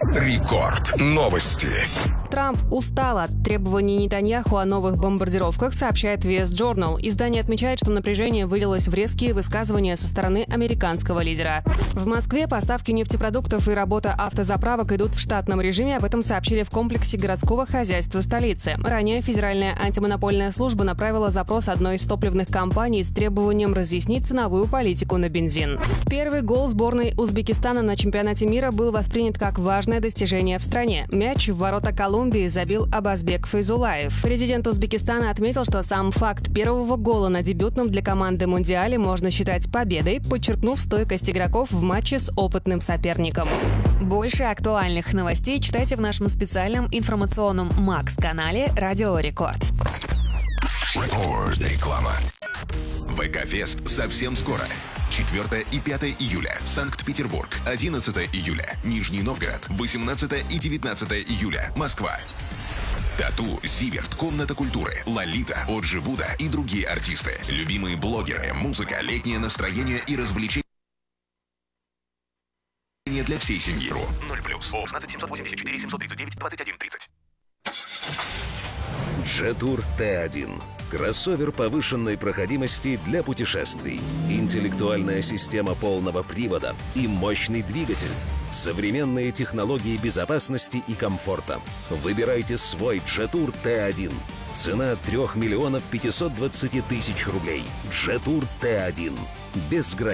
Рекорд. Новости. Трамп устал от требований Нетаньяху о новых бомбардировках, сообщает Wall Street Journal. Издание отмечает, что напряжение вылилось в резкие высказывания со стороны американского лидера. В Москве поставки нефтепродуктов и работа автозаправок идут в штатном режиме. Об этом сообщили в комплексе городского хозяйства столицы. Ранее Федеральная антимонопольная служба направила запрос одной из топливных компаний с требованием разъяснить ценовую политику на бензин. Первый гол сборной Узбекистана на чемпионате мира был воспринят как важное достижение в стране. Мяч в ворота Колумбии забил Абазбек Файзулаев. Президент Узбекистана отметил, что сам факт первого гола на дебютном для команды Мундиале можно считать победой, подчеркнув стойкость игроков в матче с опытным соперником. Больше актуальных новостей читайте в нашем специальном информационном Макс-канале «Радио Рекорд». Реклама. ВК-фест совсем скоро. 4 и 5 июля. Санкт-Петербург. 11 июля. Нижний Новгород. 18 и 19 июля. Москва. Тату, Зиверт, Комната культуры, Лолита, Оджи Буда и другие артисты. Любимые блогеры, музыка, летнее настроение и развлечения для всей семьи. 0+. 16 784 739 21 30. Jetour T1. Кроссовер повышенной проходимости для путешествий. Интеллектуальная система полного привода и мощный двигатель. Современные технологии безопасности и комфорта. Выбирайте свой Jetour T1. Цена 3 520 000 рублей. Jetour T1. Без границ.